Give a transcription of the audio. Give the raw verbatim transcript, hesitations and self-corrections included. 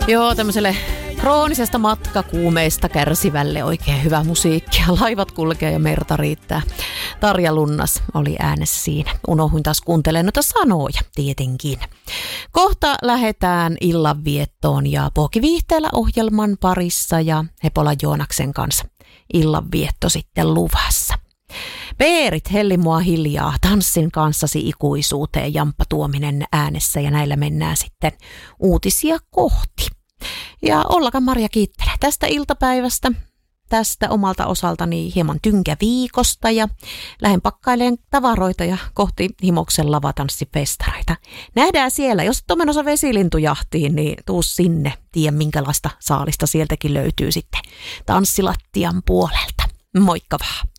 Joo, tämmöiselle kroonisesta matkakuumeista kärsivälle oikein hyvä musiikkia. Laivat kulkee ja merta riittää. Tarja Lunnas oli äänessä siinä. Unohuin taas kuuntelemaan noita sanoja tietenkin. Kohta lähdetään illanviettoon ja Poikiviihteellä ohjelman parissa ja Hepola Joonaksen kanssa illanvietto sitten luvassa. Peerit, helli mua hiljaa, tanssin kanssasi ikuisuuteen, Jamppa Tuominen äänessä ja näillä mennään sitten uutisia kohti. Ja Ollakan Marja kiittelee tästä iltapäivästä, tästä omalta osaltani hieman tynkäviikosta ja lähden pakkaileen tavaroita ja kohti Himoksen lavatanssifestareita. Nähdään siellä, jos et ole menossa vesilintujahtiin, niin tuu sinne, tiedä minkälaista saalista sieltäkin löytyy sitten tanssilattian puolelta. Moikka vaan!